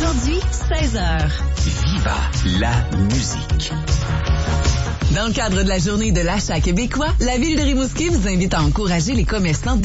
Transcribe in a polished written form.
Aujourd'hui, 16h. Viva la musique. Dans le cadre de la journée de l'achat québécois, la Ville de Rimouski vous invite à encourager les commerçants